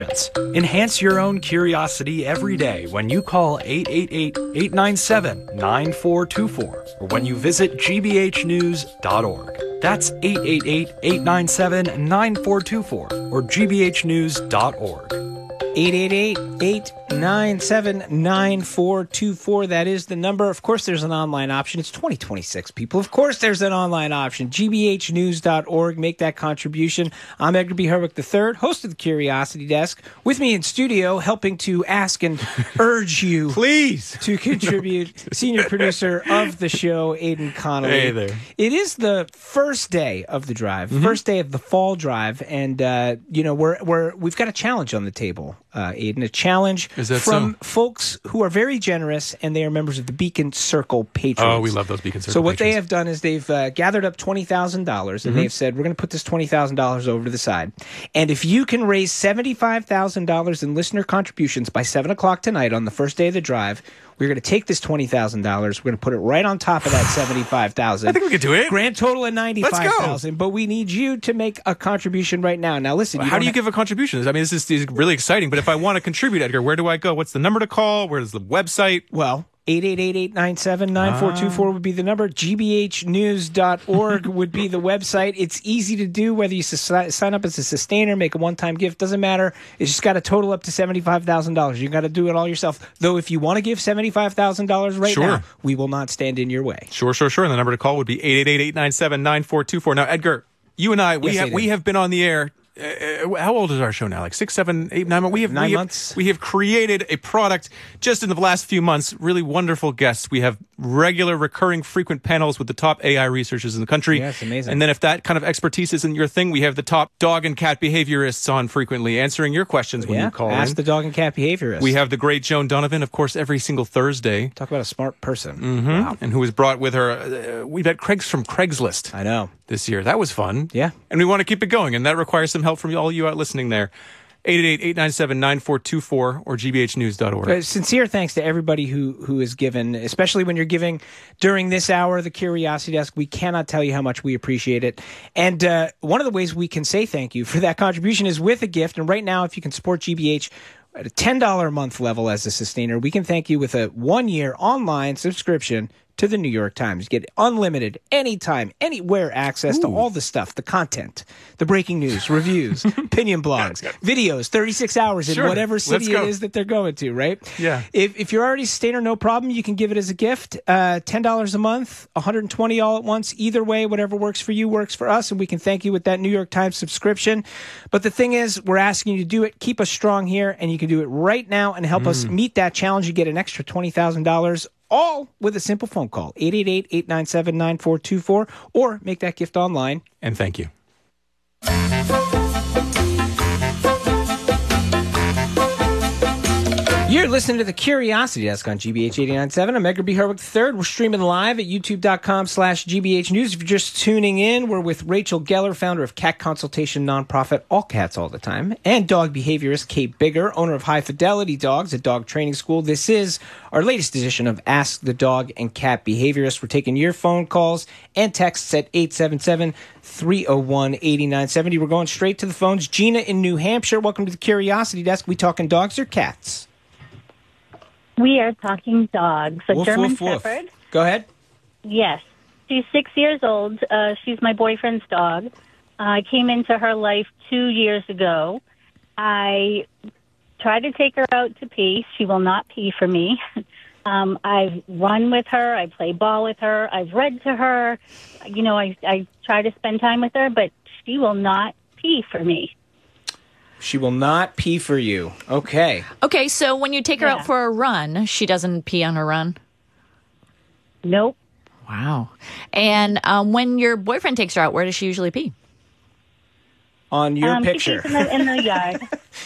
Enhance your own curiosity every day when you call 888-897-9424 or when you visit gbhnews.org. That's 888-897-9424 or gbhnews.org. 888-897-9424. That is the number. Of course, there's an online option. It's 2026, people. Of course, there's an online option. gbhnews.org. Make that contribution. I'm Edgar B. Herwick III, host of the Curiosity Desk. With me in studio, helping to ask and urge you please to contribute, senior producer of the show, Aidan Connolly. Hey there. It is the first day of the drive, first day of the fall drive, and we've got a challenge on the table. Aidan, a challenge from folks who are very generous, and they are members of the Beacon Circle Patriots. Oh, we love those Beacon Circle So what patrons. they have done is they've gathered up $20,000, and they've said, we're going to put this $20,000 over to the side. And if you can raise $75,000 in listener contributions by 7 o'clock tonight on the first day of the drive, we're going to take this $20,000. We're going to put it right on top of that $75,000. I think we could do it. Grand total of $95,000. Let's go. But we need you to make a contribution right now. Now, listen. How do you give a contribution? I mean, this is really exciting. But if I want to contribute, Edgar, where do I go? What's the number to call? Where's the website? Well, 888-897-9424 would be the number. gbhnews.org would be the website. It's easy to do, whether you sign up as a sustainer, make a one-time gift, doesn't matter. It's just got to total up to $75,000. You got to do it all yourself. Though if you want to give $75,000 right now, we will not stand in your way. Sure. And the number to call would be 888-897-9424. Now, Edgar, you and I, we have been on the air. How old is our show now? Like 6, 7, 8, 9 months? 9 months. We have created a product just in the last few months. Really wonderful guests. We have regular, recurring, frequent panels with the top AI researchers in the country. Yeah, it's amazing. And then if that kind of expertise isn't your thing, we have the top dog and cat behaviorists on frequently answering your questions when you call in. Ask the dog and cat behaviorist. We have the great Joan Donovan, of course, every single Thursday. Talk about a smart person. Mm-hmm. Wow. And who was brought with her. We met Craig's from Craigslist. I know. This year. That was fun. Yeah. And we want to keep it going, and that requires some help from all you out listening there. 888-897-9424 or gbhnews.org. Sincere thanks to everybody who has given, especially when you're giving during this hour, the Curiosity Desk. We cannot tell you how much we appreciate it. And one of the ways we can say thank you for that contribution is with a gift. And right now, if you can support GBH at a $10 a month level as a sustainer, we can thank you with a 1-year online subscription to the New York Times. You get unlimited, anytime, anywhere access to all the stuff, the content, the breaking news, reviews, opinion blogs, videos, 36 hours in whatever city it is that they're going to, right? Yeah. If you're already a sustainer, no problem. You can give it as a gift. $10 a month, $120 all at once. Either way, whatever works for you works for us, and we can thank you with that New York Times subscription. But the thing is, we're asking you to do it. Keep us strong here, and you can do it right now and help us meet that challenge. You get an extra $20,000 all with a simple phone call, 888-897-9424, or make that gift online. And thank you. You're listening to the Curiosity Desk on GBH 89.7. I'm Edgar B. Herwick III. We're streaming live at youtube.com/GBH News. If you're just tuning in, we're with Rachel Geller, founder of cat consultation nonprofit All Cats All the Time, and dog behaviorist Kate Bigger, owner of High Fidelity Dogs, a dog training school. This is our latest edition of Ask the Dog and Cat Behaviorist. We're taking your phone calls and texts at 877-301-8970. We're going straight to the phones. Gina in New Hampshire, welcome to the Curiosity Desk. We talking dogs or cats? We are talking dogs. A German Shepherd. Go ahead. Yes. She's 6 years old. She's my boyfriend's dog. I came into her life 2 years ago. I tried to take her out to pee. She will not pee for me. I've run with her. I play ball with her. I've read to her. You know, I try to spend time with her, but she will not pee for me. She will not pee for you. Okay. Okay, so when you take her out for a run, she doesn't pee on her run? Nope. Wow. And when your boyfriend takes her out, where does she usually pee? On your picture. She pees in the yard.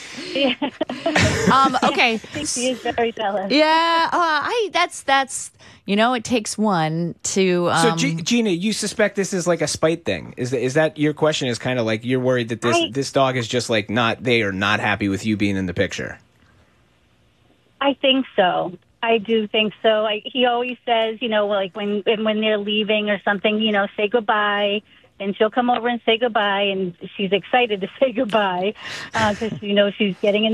Okay. She is very jealous. Yeah, that's you know, it takes one to. So, Gina, you suspect this is like a spite thing? Is that your question? Is kind of like you're worried that this dog is just like they are not happy with you being in the picture? I think so. I do think so. He always says, you know, like when they're leaving or something, you know, say goodbye. and she'll come over and say goodbye, and she's excited to say goodbye because she's getting in